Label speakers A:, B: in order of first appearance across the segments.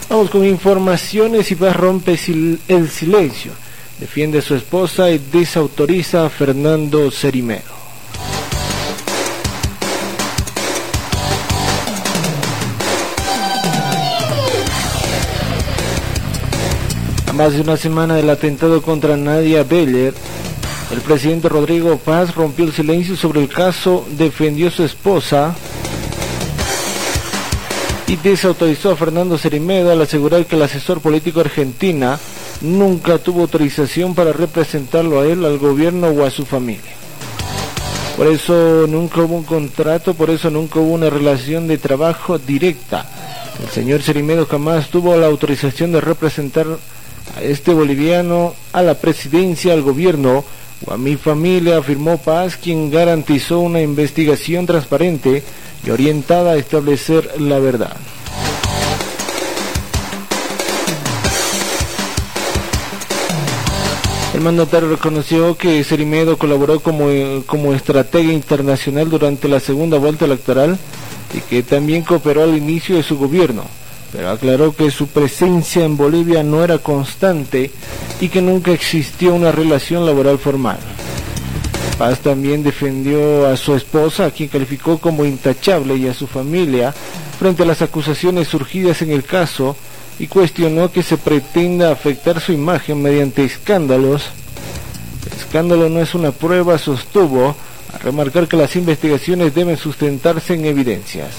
A: Vamos con informaciones y Paz rompe el silencio. Defiende a su esposa y desautoriza a Fernando Cerimedo. A más de una semana del atentado contra Nadia Beller, el presidente Rodrigo Paz rompió el silencio sobre el caso, defendió a su esposa y desautorizó a Fernando Cerimedo al asegurar que el asesor político argentina nunca tuvo autorización para representarlo a él, al gobierno o a su familia. Por eso nunca hubo un contrato, por eso nunca hubo una relación de trabajo directa. El señor Cerimedo jamás tuvo la autorización de representar a este boliviano a la presidencia, al gobierno o a mi familia, afirmó Paz, quien garantizó una investigación transparente y orientada a establecer la verdad. El mandatario reconoció que Cerimedo colaboró como estratega internacional durante la segunda vuelta electoral y que también cooperó al inicio de su gobierno, pero aclaró que su presencia en Bolivia no era constante y que nunca existió una relación laboral formal. Paz también defendió a su esposa, a quien calificó como intachable, y a su familia frente a las acusaciones surgidas en el caso, y cuestionó que se pretenda afectar su imagen mediante escándalos. El escándalo no es una prueba, sostuvo, a remarcar que las investigaciones deben sustentarse en evidencias.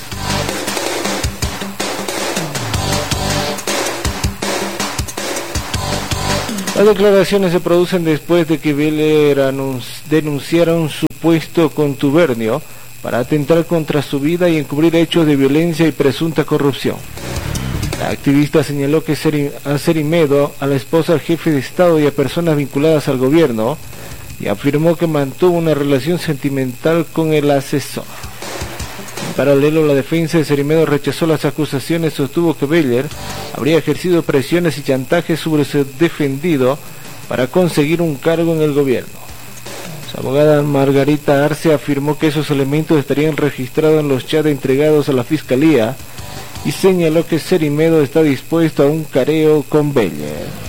A: Las declaraciones se producen después de que Beller denunciara un supuesto contubernio para atentar contra su vida y encubrir hechos de violencia y presunta corrupción. La activista señaló que a Cerimedo, a la esposa del jefe de Estado y a personas vinculadas al gobierno, y afirmó que mantuvo una relación sentimental con el asesor. En paralelo, la defensa de Cerimedo rechazó las acusaciones, sostuvo que Beller habría ejercido presiones y chantajes sobre su defendido para conseguir un cargo en el gobierno. Su abogada Margarita Arce afirmó que esos elementos estarían registrados en los chats entregados a la Fiscalía y señaló que Cerimedo está dispuesto a un careo con Beller.